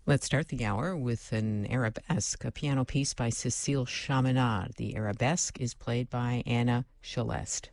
Let's start the hour with an arabesque, a piano piece by Cécile Chaminade. The arabesque is played by Anna Celeste.